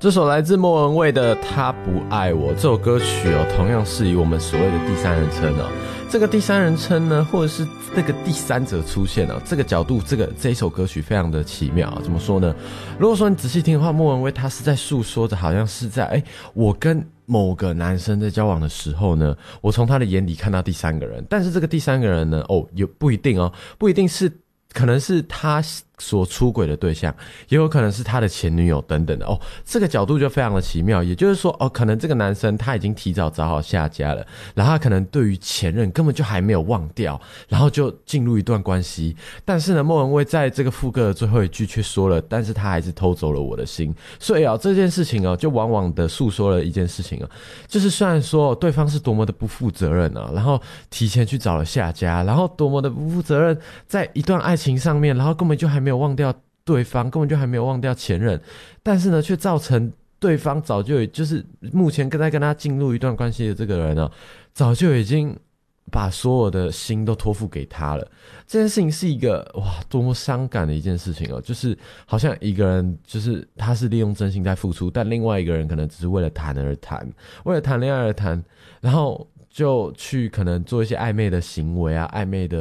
这首来自莫文蔚的《他不爱我》这首歌曲同样是以我们所谓的第三人称这个第三人称呢，或者是那个第三者出现这个角度，这一首歌曲非常的奇妙怎么说呢？如果说你仔细听的话，莫文蔚他是在诉说着，好像是在我跟某个男生在交往的时候呢，我从他的眼里看到第三个人，但是这个第三个人呢，也不一定不一定是，可能是他所出轨的对象，也有可能是他的前女友等等的这个角度就非常的奇妙。也就是说可能这个男生他已经提早找好下家了，然后他可能对于前任根本就还没有忘掉，然后就进入一段关系。但是呢，莫文蔚在这个副歌的最后一句却说了，但是他还是偷走了我的心。所以这件事情就往往的诉说了一件事情就是虽然说对方是多么的不负责任然后提前去找了下家，然后多么的不负责任在一段爱情上面，然后根本就还没有忘掉对方，根本就还没有忘掉前任，但是呢却造成对方早就就是目前在跟他进入一段关系的这个人早就已经把所有的心都托付给他了。这件事情是一个多么伤感的一件事情就是好像一个人就是他是利用真心在付出，但另外一个人可能只是为了谈而谈，为了谈恋爱而谈，然后就去可能做一些暧昧的行为暧昧的